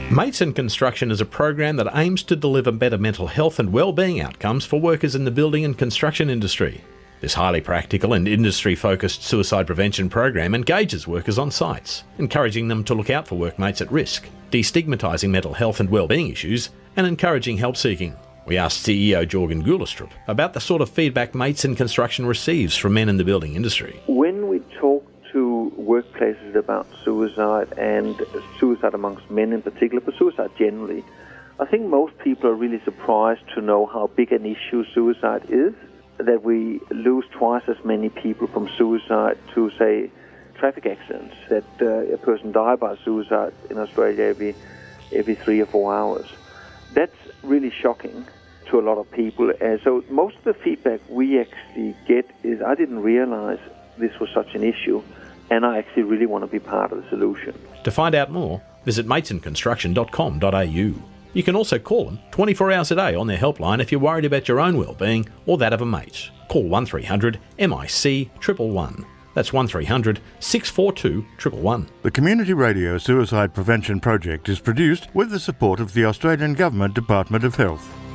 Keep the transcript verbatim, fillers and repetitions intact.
Mates in Construction is a program that aims to deliver better mental health and wellbeing outcomes for workers in the building and construction industry. This highly practical and industry-focused suicide prevention program engages workers on sites, encouraging them to look out for workmates at risk, destigmatising mental health and wellbeing issues, and encouraging help seeking. We asked C E O Jorgen Gulestrup about the sort of feedback Mates in Construction receives from men in the building industry. When we talk to workplaces about suicide, and suicide amongst men in particular, but suicide generally, I think most people are really surprised to know how big an issue suicide is, that we lose twice as many people from suicide to, say, traffic accidents, that uh, a person dies by suicide in Australia every, every three or four hours. That's really shocking to a lot of people. And so most of the feedback we actually get is, I didn't realize this was such an issue, and I actually really want to be part of the solution. To find out more, visit mates in construction dot com dot a u. You can also call them twenty-four hours a day on their helpline if you're worried about your own wellbeing or that of a mate. Call one three hundred M I C one one one. That's one three hundred six four two one one one. The Community Radio Suicide Prevention Project is produced with the support of the Australian Government Department of Health.